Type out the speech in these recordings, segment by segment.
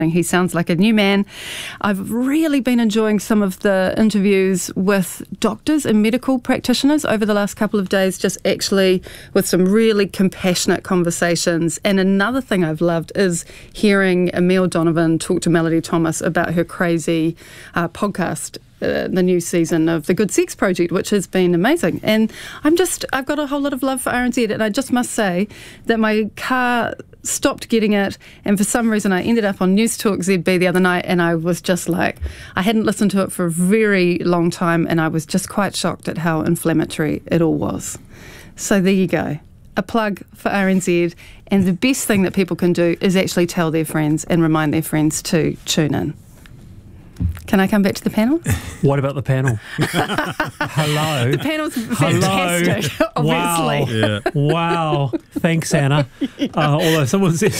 He sounds like a new man. I've really been enjoying some of the interviews with doctors and medical practitioners over the last couple of days, just actually with some really compassionate conversations. And another thing I've loved is hearing Emile Donovan talk to Melody Thomas about her crazy podcast, the new season of The Good Sex Project, which has been amazing. And I've got a whole lot of love for RNZ, and I just must say that my car stopped getting it, and for some reason I ended up on News Talk ZB the other night, and I was just like, I hadn't listened to it for a very long time, and I was just quite shocked at how inflammatory it all was. So there you go. A plug for RNZ, and the best thing that people can do is actually tell their friends and remind their friends to tune in. Can I come back to the panel? What about the panel? Hello. The panel's fantastic, obviously. Wow. Yeah. Wow. Thanks, Anna. Although someone says...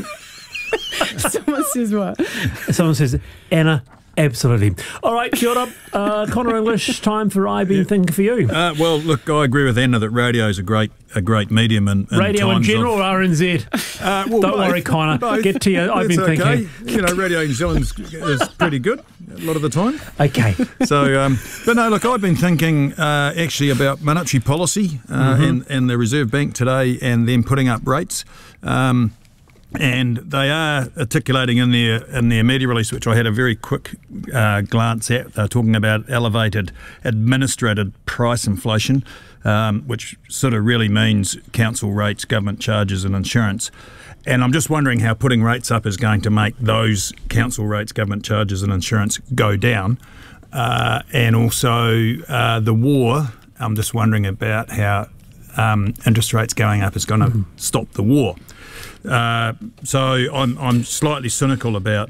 Someone says what? Someone says, Anna, absolutely. All right, kia ora. Connor English, time for I've been thinking for you. Well, look, I agree with Anna that radio is a great medium. And radio in general or RNZ? Well, don't worry, Connor. Get to you. I've been thinking. You know, Radio New Zealand is pretty good a lot of the time. Okay. So, but no, look, I've been thinking actually about monetary policy and the Reserve Bank today, and them putting up rates. And they are articulating in their media release, which I had a very quick glance at. They're talking about elevated administrated price inflation, which sort of really means council rates, government charges and insurance. And I'm just wondering how putting rates up is going to make those council rates, government charges and insurance go down. And also the war, I'm just wondering about how interest rates going up is going to stop the war. So I'm slightly cynical about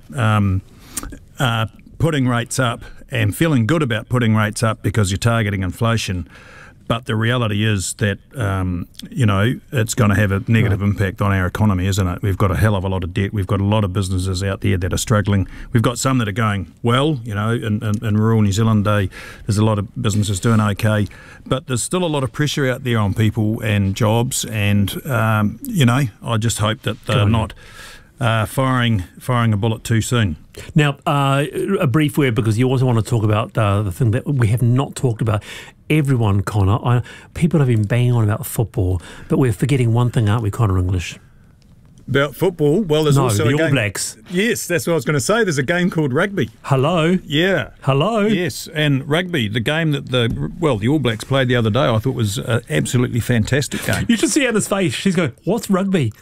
putting rates up and feeling good about putting rates up because you're targeting inflation. But the reality is that, you know, it's going to have a negative impact on our economy, isn't it? We've got a hell of a lot of debt. We've got a lot of businesses out there that are struggling. We've got some that are going well, you know, in rural New Zealand, there's a lot of businesses doing okay. But there's still a lot of pressure out there on people and jobs. And, you know, I just hope that they're not firing a bullet too soon. Now, a brief word, because you also want to talk about the thing that we have not talked about. Everyone, Connor, people have been banging on about football, but we're forgetting one thing, aren't we, Connor English? About football? Well, there's also the a game. All Blacks. Yes, that's what I was going to say. There's a game called rugby. Hello? Yeah. Hello? Yes, and rugby, the game that the All Blacks played the other day, I thought was an absolutely fantastic game. You should see Anna's face. She's going, what's rugby?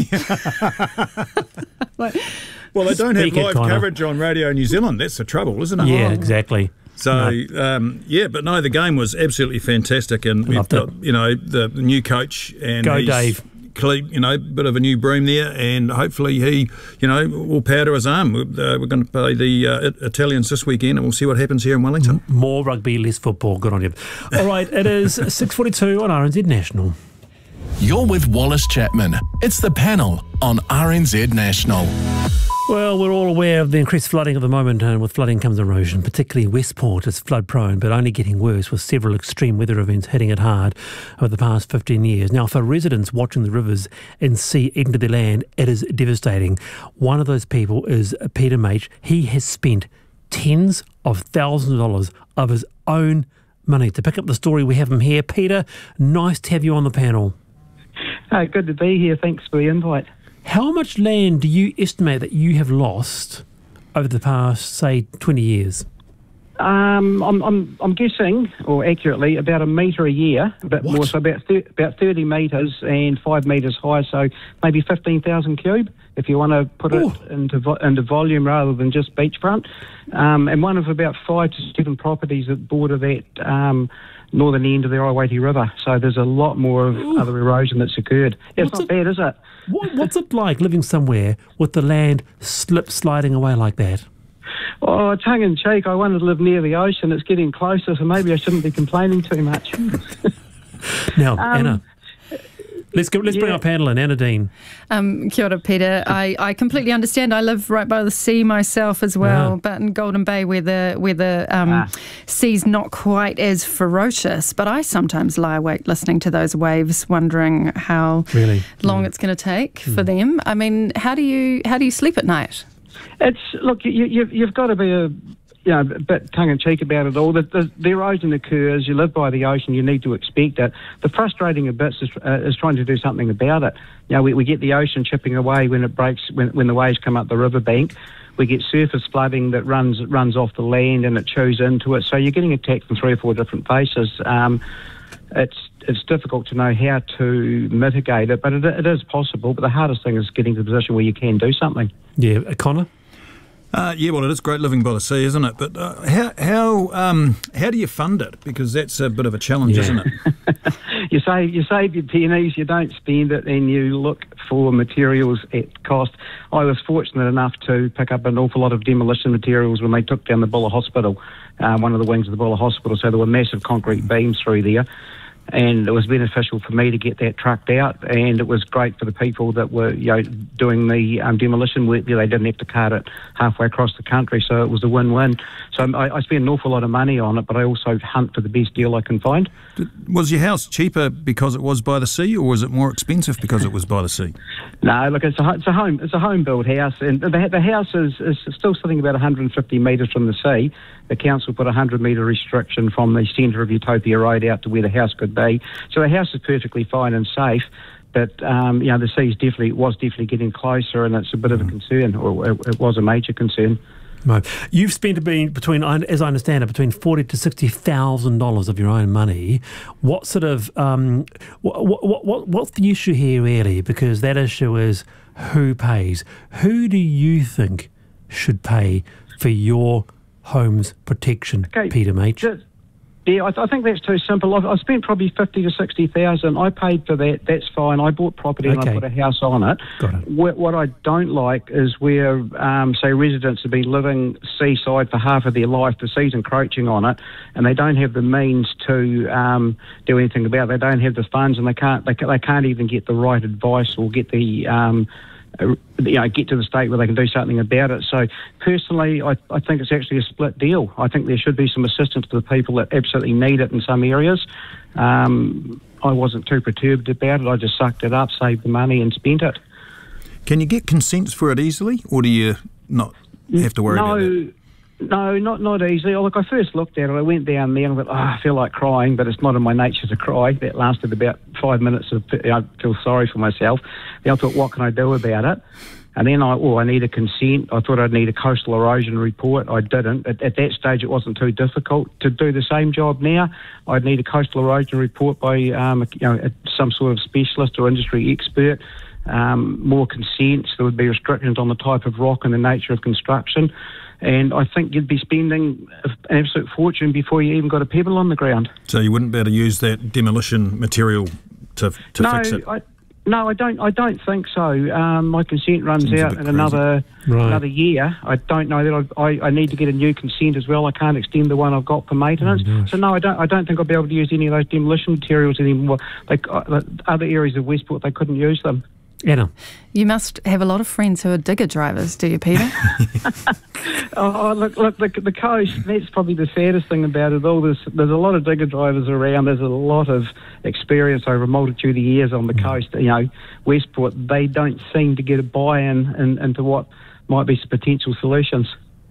Well, they don't have live coverage on Radio New Zealand. That's the trouble, isn't it? Yeah, exactly. So, yeah, but no, the game was absolutely fantastic, and we've got, you know, the new coach, and go Dave. You know, bit of a new broom there, and hopefully he, you know, will power to his arm. We're going to play the Italians this weekend, and we'll see what happens here in Wellington. More rugby, less football. Good on you. All right, it is 6:42 on RNZ National. You're with Wallace Chapman. It's the panel on RNZ National. Well, we're all aware of the increased flooding at the moment, and with flooding comes erosion. Particularly Westport is flood prone, but only getting worse, with several extreme weather events hitting it hard over the past 15 years. Now, for residents watching the rivers and sea into their land, it is devastating. One of those people is Peter Mage. He has spent tens of thousands of dollars of his own money. To pick up the story, we have him here. Peter, nice to have you on the panel. Good to be here. Thanks for the invite. How much land do you estimate that you have lost over the past, say, 20 years? I'm guessing, or accurately, about a metre a year, a bit more, so about 30 metres and 5 metres high, so maybe 15,000 cube, if you want to put it into volume rather than just beachfront. And one of about 5 to 7 properties that border that northern end of the Iwati River, so there's a lot more of other erosion that's occurred. It's not bad, is it? What's it like living somewhere with the land sliding away like that? Oh, tongue-in-cheek, I wanted to live near the ocean. It's getting closer, so maybe I shouldn't be complaining too much. Now, Anna, let's bring our panel in. Anna Dean. Kia ora, Peter. I completely understand. I live right by the sea myself as well, but in Golden Bay where the sea's not quite as ferocious. But I sometimes lie awake listening to those waves, wondering how long it's going to take for them. I mean, how do you sleep at night? Look, you've got to be a bit tongue-in-cheek about it all. The erosion occurs, you live by the ocean, you need to expect it. The frustrating bits is trying to do something about it. We get the ocean chipping away when it breaks, when the waves come up the riverbank. We get surface flooding that runs off the land and it chews into it. So you're getting attacked from 3 or 4 different faces. It's difficult to know how to mitigate it, but it is possible. But the hardest thing is getting to the position where you can do something. Yeah, Connor? Well, it is great living by the sea, isn't it? But how do you fund it? Because that's a bit of a challenge, isn't it? You save your pennies, you don't spend it, and you look for materials at cost. I was fortunate enough to pick up an awful lot of demolition materials when they took down the Buller Hospital, one of the wings of the Buller Hospital. So there were massive concrete beams through there. And it was beneficial for me to get that trucked out, and it was great for the people that were, doing the demolition work. They didn't have to cart it halfway across the country, so it was a win-win. So I spent an awful lot of money on it, but I also hunt for the best deal I can find. Was your house cheaper because it was by the sea, or was it more expensive because it was by the sea? No, look, it's a home-built house, and the house is still sitting about 150 metres from the sea. The council put a 100-metre restriction from the centre of Utopia Road out to where the house could be. So the house is perfectly fine and safe, but the sea was definitely getting closer, and it's a bit of a concern, or it was a major concern. Right. You've spent between, as I understand it, between $40,000 to $60,000 of your own money. What sort of what's the issue here really? Because that issue is who pays. Who do you think should pay for your home's protection, Peter Mage? Yeah, I think that's too simple. I've spent probably $50,000 to $60,000. I paid for that. That's fine. I bought property and I put a house on it. Got it. What I don't like is where, say, residents have been living seaside for half of their life. The sea's encroaching on it, and they don't have the means to do anything about it. They don't have the funds, and they can't even get the right advice or get the get to the state where they can do something about it. So personally, I think it's actually a split deal. I think there should be some assistance to the people that absolutely need it in some areas. I wasn't too perturbed about it. I just sucked it up, saved the money and spent it. Can you get consents for it easily, or do you not have to worry about that? No, not easily. Look, I first looked at it. I went down there and I thought, I feel like crying, but it's not in my nature to cry. That lasted about 5 minutes. I feel sorry for myself. Then I thought, what can I do about it? And then I need a consent. I thought I'd need a coastal erosion report. I didn't. At that stage, it wasn't too difficult to do the same job now. I'd need a coastal erosion report by some sort of specialist or industry expert. More consents. There would be restrictions on the type of rock and the nature of construction. And I think you'd be spending an absolute fortune before you even got a pebble on the ground. So you wouldn't be able to use that demolition material to fix it? No, I don't think so. My consent runs out in another year. I don't know that I need to get a new consent as well. I can't extend the one I've got for maintenance. So no, I don't think I'll be able to use any of those demolition materials anymore. Other areas of Westport, they couldn't use them. Anna. You must have a lot of friends who are digger drivers, do you, Peter? Look, the coast, that's probably the saddest thing about it all. There's a lot of digger drivers around. There's a lot of experience over a multitude of years on the coast. Westport, they don't seem to get a buy-in into what might be some potential solutions.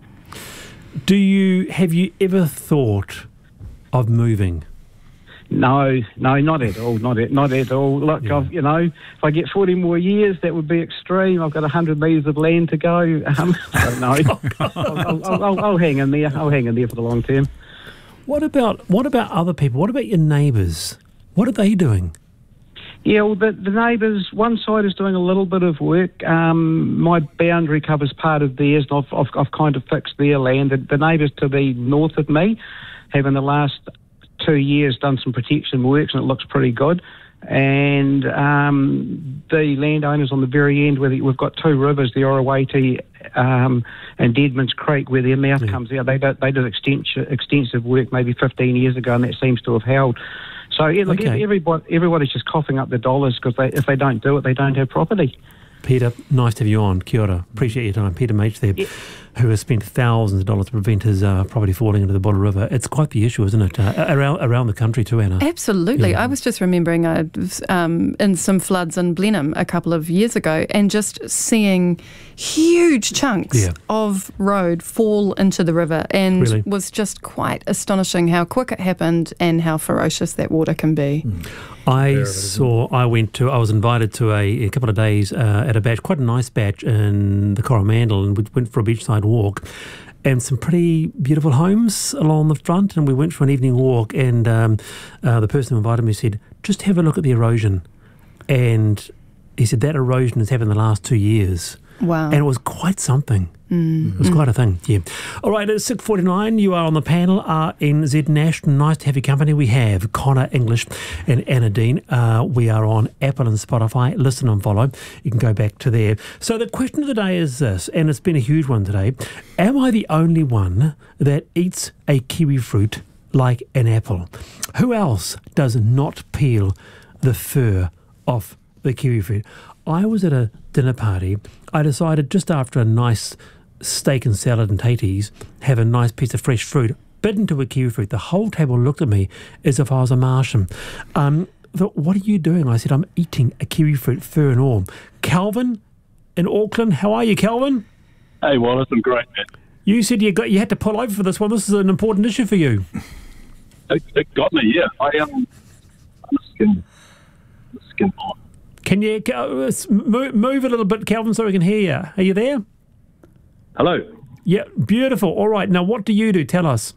Have you ever thought of moving? No, not at all. Not at all. Look, yeah. If I get 40 more years, that would be extreme. I've got 100 metres of land to go. So no, I'll hang in there. I'll hang in there for the long term. What about other people? What about your neighbours? What are they doing? Yeah, well, the neighbours, one side is doing a little bit of work. My boundary covers part of theirs, and I've kind of fixed their land. The neighbours to the north of me have in the last 2 years done some protection works, and it looks pretty good. And the landowners on the very end, where we've got two rivers, the Orowaiti and Deadman's Creek, where their mouth comes out, they did extensive work maybe 15 years ago, and that seems to have held. So yeah, look, everybody's just coughing up the dollars because if they don't do it, they don't have property. Peter, nice to have you on. Kia ora. Appreciate your time. Peter Mage there, who has spent thousands of dollars to prevent his property falling into the Buller River. It's quite the issue, isn't it? Around the country too, Anna. Absolutely. Yeah. I was just remembering I was in some floods in Blenheim a couple of years ago and just seeing huge chunks of road fall into the river, and was just quite astonishing how quick it happened and how ferocious that water can be. I was invited to a couple of days at a batch, quite a nice batch in the Coromandel, and we went for a beachside walk and some pretty beautiful homes along the front, and we went for an evening walk, and the person who invited me said, just have a look at the erosion. And he said that erosion has happened in the last 2 years. Wow. And it was quite something. It was quite a thing, yeah. All right, it's 6:49. You are on the panel, RNZ National. Nice to have your company. We have Connor English and Anna Dean. We are on Apple and Spotify. Listen and follow. You can go back to there. So the question of the day is this, and it's been a huge one today. Am I the only one that eats a kiwi fruit like an apple? Who else does not peel the fur off the kiwi fruit? I was at a dinner party. I decided just after a nice steak and salad and taties, have a nice piece of fresh fruit, bit into a kiwi fruit. The whole table looked at me as if I was a Martian. Thought, what are you doing? I said, I'm eating a kiwi fruit, fur and all. Calvin in Auckland, how are you, Calvin? Hey, Wallace, I'm great, man. You said you had to pull over for this one. This is an important issue for you. It got me, yeah. I'm a skin born. Can you move a little bit, Calvin, so we can hear you? Are you there? Hello. Yeah, beautiful. All right. Now, what do you do? Tell us.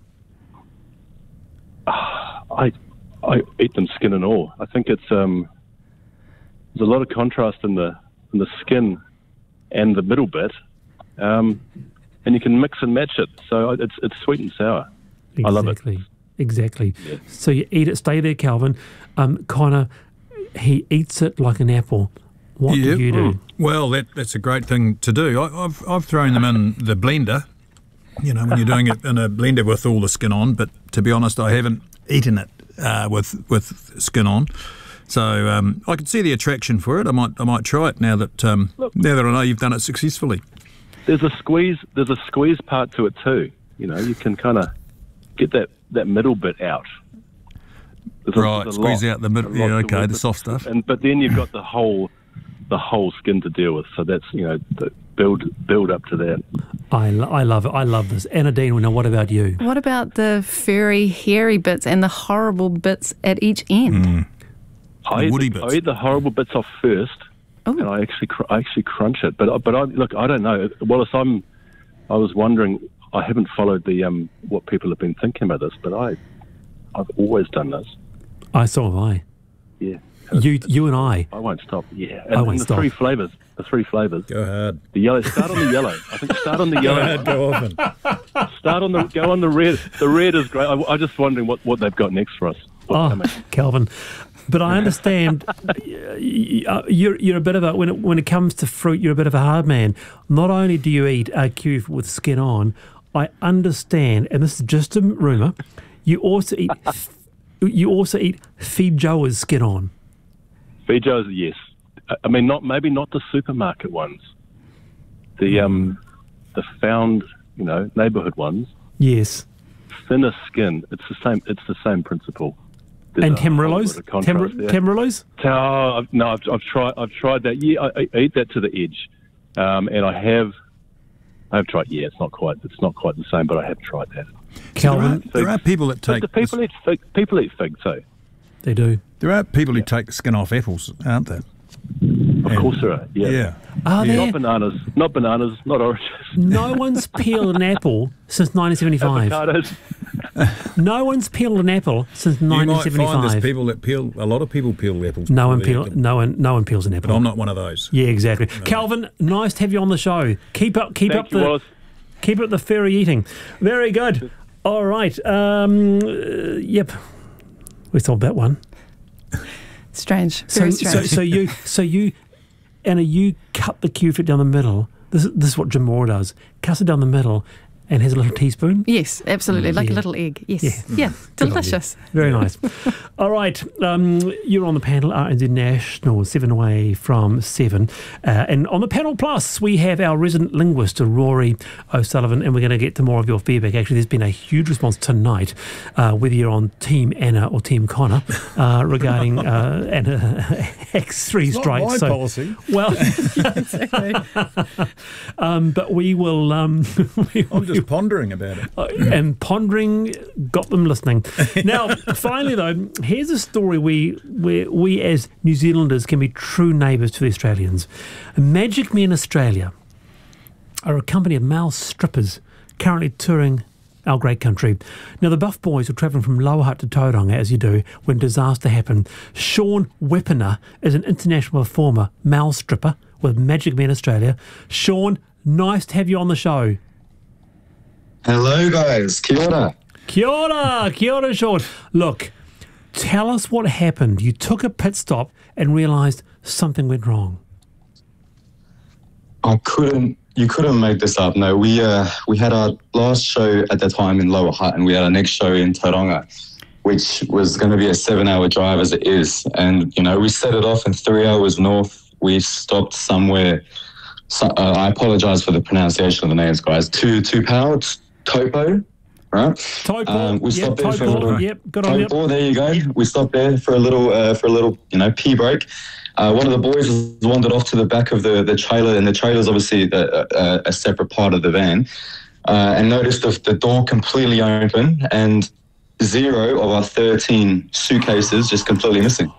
I eat them skin and all. I think it's there's a lot of contrast in the skin and the middle bit, and you can mix and match it. So it's sweet and sour. Exactly. I love it. Exactly. Yeah. So you eat it. Stay there, Calvin. Connor, he eats it like an apple. What do you do? Well, that's a great thing to do. I've thrown them in the blender, you know, when you're doing it in a blender with all the skin on, but to be honest, I haven't eaten it with skin on. So I can see the attraction for it. I might try it now that I know you've done it successfully. There's a squeeze part to it too. You know, you can kind of get that middle bit out. Right, squeeze out the middle. Yeah, okay, the soft stuff. But then you've got the whole skin to deal with. So that's, you know, the build up to that. I love it. I love this. Anna Dean, now what about you? What about the furry, hairy bits and the horrible bits at each end? I eat the horrible bits off first, and I actually crunch it. But I don't know. Wallace, I was wondering. I haven't followed the what people have been thinking about this, but I've always done this. So have I. Yeah. You and I. I won't stop. Yeah. I won't stop. The three flavours. Go ahead. The yellow. Start on the yellow. I think start on the yellow. Go ahead. Go often. Go on the red. The red is great. I'm just wondering what they've got next for us. Calvin. But I understand you're a bit of a when it comes to fruit, you're a bit of a hard man. Not only do you eat a kiwi with skin on, I understand, and this is just a rumour, you also eat feijoa's skin on. Feijoa's, yes. I mean, maybe not the supermarket ones. The found, you know, neighbourhood ones. Yes. Thinner skin. It's the same principle. And Tamarillos? Tamarillos? No, I've tried that. Yeah, I eat that to the edge, and I have tried. Yeah, it's not quite the same, but I have tried that. Calvin, there are people that take. People eat fig too. They do. There are people who take the skin off apples, aren't there? Of course there are. Yeah. Are there? Not bananas, not oranges. No one's peeled an apple since 1975. Avocados. No one's peeled an apple since 1975. You might find there's people that peel. A lot of people peel apples. No one peels an apple. But I'm not one of those. Yeah, exactly. No. Calvin, nice to have you on the show. Keep up the furry eating. Very good. All right. Yep. We solved that one. Strange. Very strange. So you, Anna, you cut the kiwi fruit down the middle. This is what Jim Moore does. Cuts it down the middle, and has a little teaspoon? Yes, absolutely, like a little egg. Yes, yeah, delicious. Very nice. All right, you're on the panel, RNZ National, 7 away from 7. And on the panel plus, we have our resident linguist, Rory O'Sullivan, and we're going to get to more of your feedback. Actually, there's been a huge response tonight, whether you're on Team Anna or Team Connor, regarding Anna X3 strikes. It's not my policy. Well, Exactly. but we will... I'm just pondering about it. And pondering got them listening. Now, finally, though, here's a story where we as New Zealanders can be true neighbours to the Australians. Magic Men Australia are a company of male strippers currently touring our great country. Now, the Buff Boys are travelling from Lower Hutt to Tauranga, as you do, when disaster happened. Sean Wepener is an international performer, male stripper with Magic Men Australia. Sean, nice to have you on the show. Hello, guys. Kia ora. Kia ora. Kia ora, Sean. Look, tell us what happened. You took a pit stop and realised something went wrong. You couldn't make this up. No, we had our last show at the time in Lower Hutt, and we had our next show in Tauranga, which was going to be a 7-hour drive as it is. And, we set it off in 3 hours north. We stopped somewhere. So, I apologise for the pronunciation of the names, guys. Tupau, Topo, right? Topo. We stopped there for a little. Yep, good on you. Topo, there you go. We stopped there for a little, pee break. One of the boys wandered off to the back of the trailer, and the trailer is obviously a separate part of the van, and noticed the door completely open and 0 of our 13 suitcases just completely missing.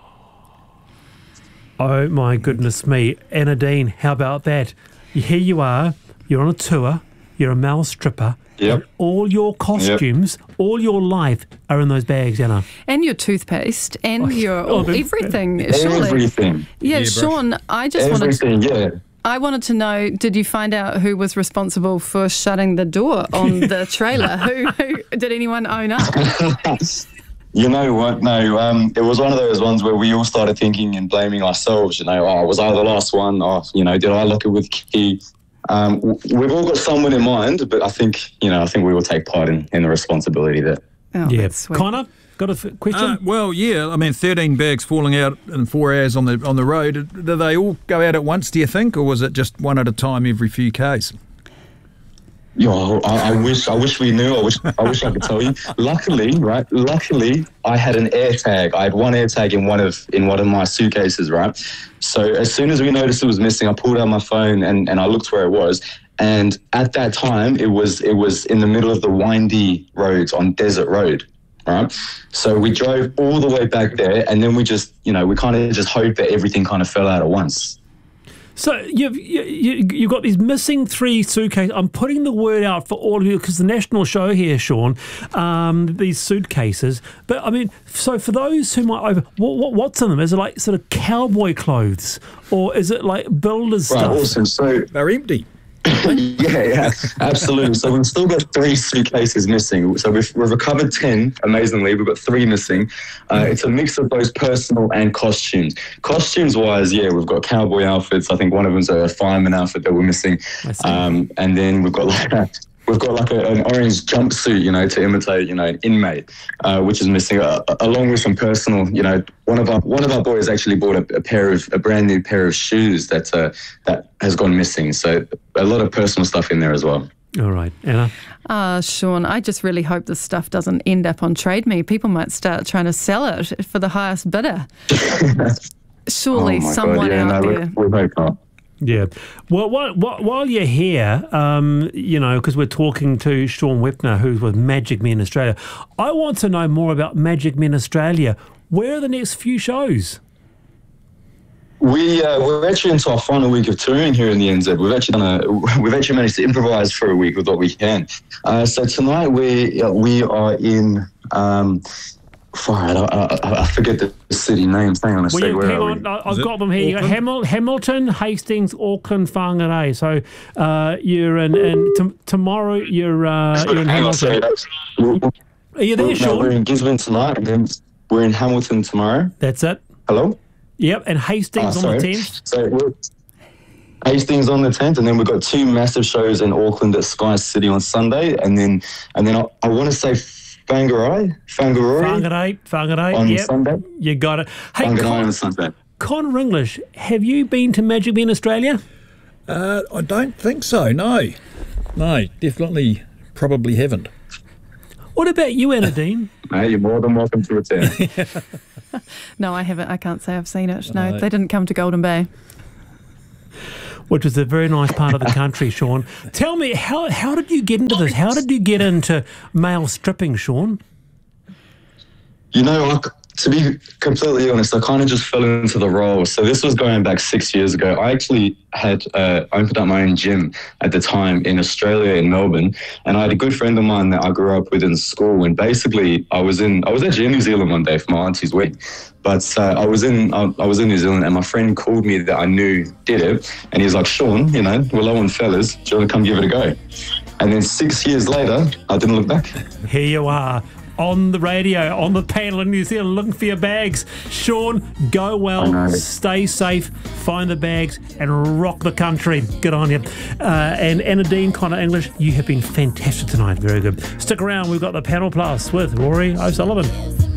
Oh, my goodness me. Anna Dean, how about that? Here you are, you're on a tour, you're a male stripper, Yep. and all your costumes, all your life are in those bags, Anna. And your toothpaste and everything, surely. Everything. Yeah, Sean, I just Everything, I wanted to know, did you find out who was responsible for shutting the door on the trailer? who did anyone own up? You know what? No, it was one of those ones where we all started thinking and blaming ourselves. Was I the last one? Did I lock it with key? We've all got someone in mind, but I think we will take part in the responsibility there. Oh, yeah, that's sweet. Connor, got a question? 13 bags falling out in 4 hours on the road. Do they all go out at once, do you think, or was it just one at a time every few Ks? I wish we knew. I wish I could tell you. Luckily, I had an air tag. I had one air tag in one of my suitcases, right? So as soon as we noticed it was missing, I pulled out my phone and I looked where it was. And at that time, it was in the middle of the windy roads on Desert Road, right? So we drove all the way back there, and then we just, we kind of just hoped that everything kind of fell out at once. So you've got these missing 3 suitcases. I'm putting the word out for all of you because the national show here, Sean, these suitcases. But, I mean, so for those who might what's in them? Is it like sort of cowboy clothes, or is it like builder's stuff? Right, awesome. So they're empty. Yeah, absolutely. So we've still got 3 suitcases missing. So we've recovered 10, amazingly. We've got 3 missing. It's a mix of both personal and costumes. Costumes-wise, we've got cowboy outfits. I think one of them's a fireman outfit that we're missing. And then we've got an orange jumpsuit, to imitate, an inmate, which is missing, along with some personal, one of our boys actually bought a brand new pair of shoes that has gone missing. So a lot of personal stuff in there as well. All right, Anna. Sean, I just really hope this stuff doesn't end up on Trade Me. People might start trying to sell it for the highest bidder. Surely someone out there. We hope not. Yeah. Well, while you're here, because we're talking to Sean Wepener, who's with Magic Men Australia, I want to know more about Magic Men Australia. Where are the next few shows? We're actually into our final week of touring here in the NZ. We've actually managed to improvise for a week with what we can. So tonight we are in. I forget the city names. Hang on a second. Hang on, I've got them here. You got Hamilton, Hastings, Auckland, Whangarei. So you're in tomorrow. You're in Hamilton. Are you there, Sean? We're in Gisborne tonight, and then we're in Hamilton tomorrow. That's it. Hello. Yep, and Hastings on the 10th. So Hastings on the 10th, and then we've got 2 massive shows in Auckland at Sky City on Sunday, and then I want to say Whangarei on Sunday. You got it. Hey, Whangarei on Sunday. Connor English, have you been to Magic Bend Australia? I don't think so, no. No, definitely probably haven't. What about you, Anna Dean? Mate, you're more than welcome to return. No, I haven't. I can't say I've seen it. No, they didn't come to Golden Bay. Which is a very nice part of the country, Sean. Tell me, how did you get into this? How did you get into male stripping, Sean? You know, to be completely honest, I kind of just fell into the role. So this was going back 6 years ago. I actually had opened up my own gym at the time in Australia, in Melbourne, and I had a good friend of mine that I grew up with in school. And basically, I was actually in New Zealand one day for my auntie's wedding. But I was in New Zealand, and my friend called me that I knew did it, and he's like, Sean, you know, we're low on fellas. Do you want to come give it a go? And then 6 years later, I didn't look back. Here you are, on the radio, on the panel in New Zealand, looking for your bags. Sean, go well, stay safe, find the bags, and rock the country. Good on you. And Anna Dean, Connor English, you have been fantastic tonight. Very good. Stick around. We've got the Panel Plus with Rory O'Sullivan.